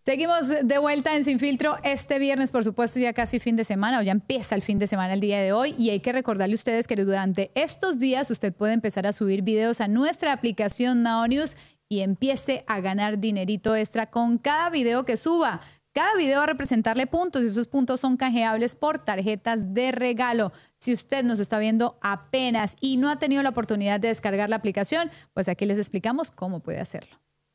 Seguimos de vuelta en Sin Filtro este viernes, por supuesto, ya casi fin de semana, o ya empieza el fin de semana el día de hoy, y hay que recordarle a ustedes que durante estos días usted puede empezar a subir videos a nuestra aplicación Now News y empiece a ganar dinerito extra con cada video que suba. Cada video va a representarle puntos y esos puntos son canjeables por tarjetas de regalo. Si usted nos está viendo apenas y no ha tenido la oportunidad de descargar la aplicación, pues aquí les explicamos cómo puede hacerlo.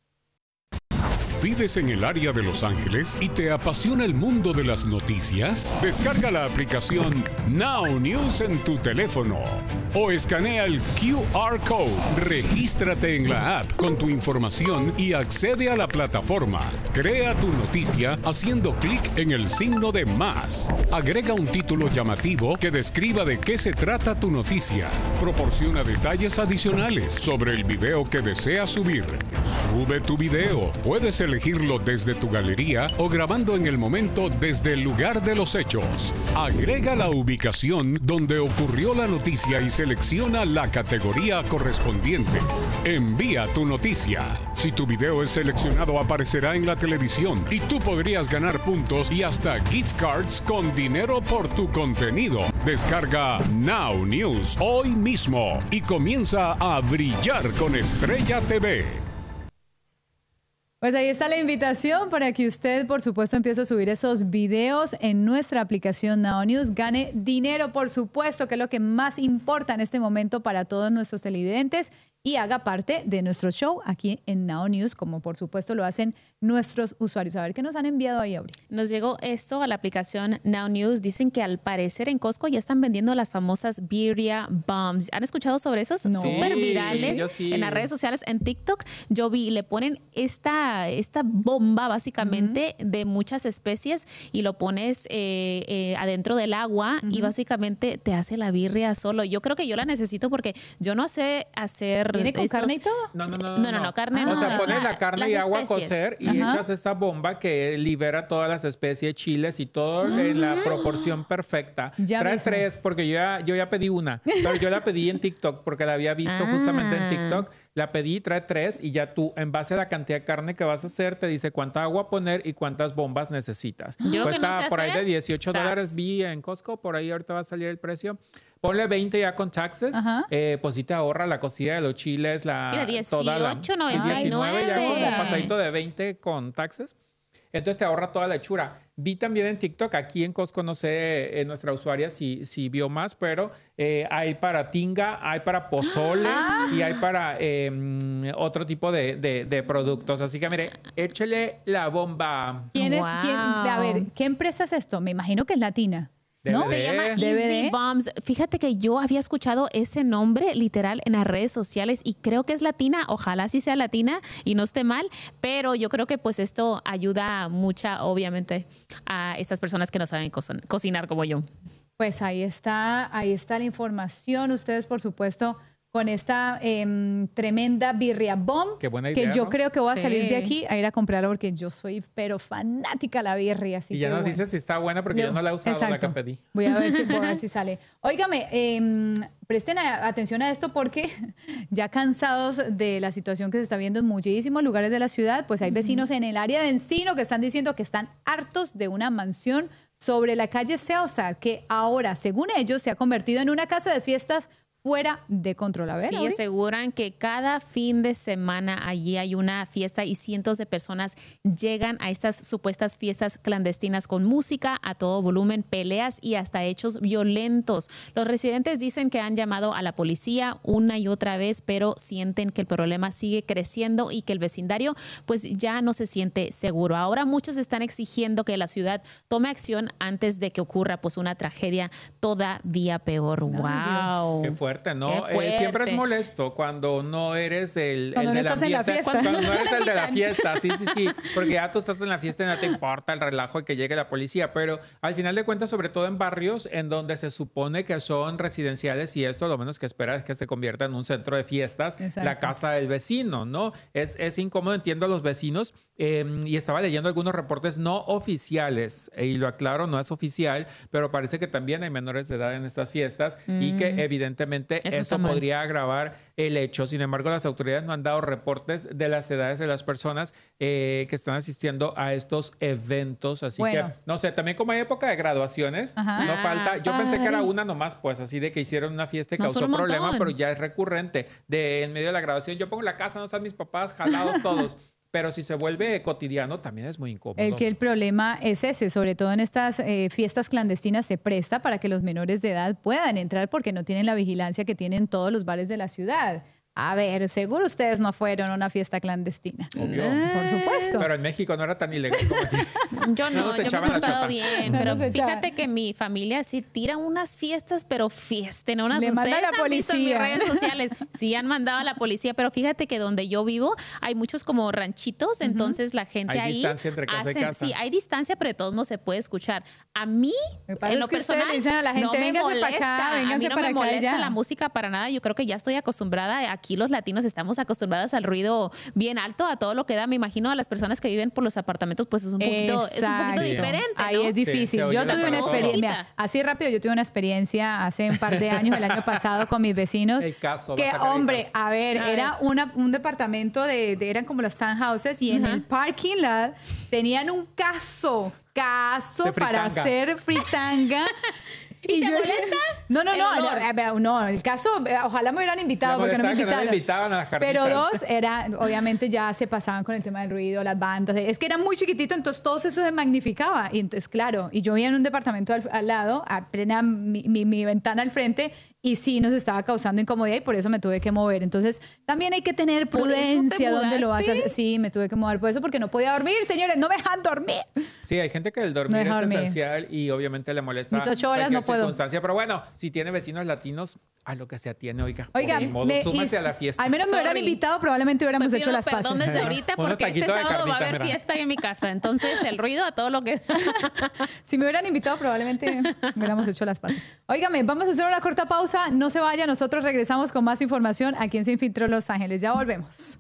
¿Vives en el área de Los Ángeles y te apasiona el mundo de las noticias? Descarga la aplicación Now News en tu teléfono o escanea el QR Code. Regístrate en la app con tu información y accede a la plataforma. Crea tu noticia haciendo clic en el signo de más. Agrega un título llamativo que describa de qué se trata tu noticia. Proporciona detalles adicionales sobre el video que deseas subir. Sube tu video. Puedes elegirlo desde tu galería o grabando en el momento desde el lugar de los hechos. Agrega la ubicación donde ocurrió la noticia y selecciona la categoría correspondiente. Envía tu noticia. Si tu video es seleccionado, aparecerá en la televisión y tú podrías ganar puntos y hasta gift cards con dinero por tu contenido. Descarga Now News hoy mismo y comienza a brillar con Estrella TV. Pues ahí está la invitación para que usted, por supuesto, empiece a subir esos videos en nuestra aplicación Now News. Gane dinero, por supuesto, que es lo que más importa en este momento para todos nuestros televidentes, y haga parte de nuestro show aquí en Now News, como por supuesto lo hacen nuestros usuarios. A ver qué nos han enviado ahí, Auri. Nos llegó esto a la aplicación Now News. Dicen que al parecer en Costco ya están vendiendo las famosas Birria Bombs. ¿Han escuchado sobre esas? No. Súper virales en las redes sociales. En TikTok yo vi, le ponen esta bomba básicamente de muchas especies y lo pones adentro del agua y básicamente te hace la birria solo. Yo creo que yo la necesito porque yo no sé hacer... ¿Viene con carne y todo? No, carne no. O sea, pones la carne y agua a cocer y echas esta bomba que libera todas las especies, chiles y todo en la proporción perfecta. Trae 3 porque yo ya pedí una, pero yo la pedí en TikTok porque la había visto justamente en TikTok. La pedí, trae 3 y ya tú, en base a la cantidad de carne que vas a hacer, te dice cuánta agua poner y cuántas bombas necesitas. Cuesta por ahí de $18 vi en Costco, por ahí ahorita va a salir el precio. Ponle 20 ya con taxes, pues sí te ahorra la cocina de los chiles, Mira, 18, toda la... 19 ya como pasadito de 20 con taxes. Entonces te ahorra toda la hechura. Vi también en TikTok, aquí en Costco, no sé, nuestra usuaria si vio más, pero hay para tinga, hay para pozole y hay para otro tipo de productos. Así que, mire, échele la bomba. A ver, ¿qué empresa es esto? Me imagino que es latina. ¿No? Se llama Easy Bombs. Fíjate que yo había escuchado ese nombre literal en las redes sociales y creo que es latina. Ojalá sí sea latina y no esté mal, pero yo creo que pues esto ayuda obviamente, a estas personas que no saben cocinar como yo. Pues ahí está la información. Ustedes, por supuesto, con esta tremenda birria bomb. Qué buena idea, que yo ¿no? creo que voy a salir de aquí a ir a comprarla porque yo soy pero fanática de la birria. Así y ya que, nos dices si está buena porque yo no la he usado, la que pedí. Voy a ver si sale. Óigame, presten atención a esto porque ya cansados de la situación que se está viendo en muchísimos lugares de la ciudad, pues hay vecinos en el área de Encino que están diciendo que están hartos de una mansión sobre la calle Celsa, que ahora, según ellos, se ha convertido en una casa de fiestas fuera de control. A ver, sí, aseguran que cada fin de semana allí hay una fiesta y cientos de personas llegan a estas supuestas fiestas clandestinas con música a todo volumen, peleas y hasta hechos violentos. Los residentes dicen que han llamado a la policía una y otra vez, pero sienten que el problema sigue creciendo y que el vecindario pues ya no se siente seguro. Ahora muchos están exigiendo que la ciudad tome acción antes de que ocurra pues una tragedia todavía peor. ¡Wow! Qué fuerte. ¿No? Siempre es molesto cuando no eres el no de estás la en la fiesta. Cuando no eres el de la fiesta, sí. Porque ya tú estás en la fiesta y no te importa el relajo y que llegue la policía. Pero al final de cuentas, sobre todo en barrios en donde se supone que son residenciales y esto lo menos que espera es que se convierta en un centro de fiestas, la casa del vecino, ¿no? Es incómodo, entiendo a los vecinos. Y estaba leyendo algunos reportes no oficiales, y lo aclaro, no es oficial, pero parece que también hay menores de edad en estas fiestas y que evidentemente obviamente eso podría agravar el hecho. Sin embargo, las autoridades no han dado reportes de las edades de las personas que están asistiendo a estos eventos. Así que, no sé, también como hay época de graduaciones, no falta. Yo pensé que era una nomás, pues, así de que hicieron una fiesta y causó problema, pero ya es recurrente. En medio de la graduación, yo pongo la casa, no están mis papás, jalados todos. Pero si se vuelve cotidiano, también es muy incómodo. El problema es ese, sobre todo en estas fiestas clandestinas se presta para que los menores de edad puedan entrar porque no tienen la vigilancia que tienen todos los bares de la ciudad. A ver, seguro ustedes no fueron a una fiesta clandestina. Obvio. Por supuesto. Pero en México no era tan ilegal como aquí. Yo me he portado bien. Pero fíjate que mi familia sí tira unas fiestas, pero fiesten. Le manda a la policía. En mis redes sociales. Sí han mandado a la policía, pero fíjate que donde yo vivo hay muchos como ranchitos, entonces la gente hay distancia entre casa y casa. Sí, hay distancia, pero de todos modos se puede escuchar. A mí, en lo personal, dicen a la gente, no me molesta. Para acá, a mí no me molesta ya. La música para nada. Yo creo que ya estoy acostumbrada. Aquí los latinos estamos acostumbrados al ruido bien alto, a todo lo que da. Me imagino a las personas que viven por los apartamentos, pues es un poquito diferente, ¿no? Ahí es difícil. Yo tuve una experiencia, así rápido, yo tuve una experiencia hace un par de años, el año pasado, con mis vecinos. El caso. Que, hombre, a ver, era un departamento eran como las townhouses y en el parking lot tenían un caso para hacer fritanga. ¿Y te molesta? No, el caso, ojalá me hubieran invitado porque no me invitaron. A las carnitas. Pero dos, obviamente ya se pasaban con el tema del ruido, las bandas. Es que era muy chiquitito, entonces todo eso se magnificaba. Y entonces, claro, y yo vivía en un departamento al lado, a plena mi ventana al frente, y sí nos estaba causando incomodidad y por eso me tuve que mover. Entonces, también hay que tener prudencia donde lo vas a hacer. Sí, me tuve que mover por eso porque no podía dormir, señores, no me dejan dormir. Sí, hay gente que el dormir es esencial y obviamente le molesta. Mis 8 horas no puedo. Pero bueno, si tiene vecinos latinos, a lo que se atiene, oiga. Súmase a la fiesta. Al menos me hubieran invitado, probablemente hubiéramos hecho las paces. Perdón desde ahorita porque este sábado va a haber fiesta en mi casa. Entonces, el ruido a todo lo que... Si me hubieran invitado, probablemente hubiéramos hecho las paces. Óigame, vamos a hacer una corta pausa. No se vaya, nosotros regresamos con más información aquí en Sin Filtro Los Ángeles. Ya volvemos.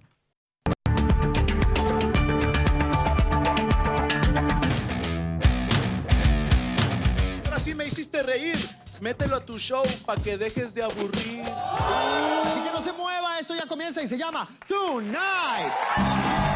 Ahora sí me hiciste reír. Mételo a tu show para que dejes de aburrir. Así que no se mueva, esto ya comienza y se llama Tonight.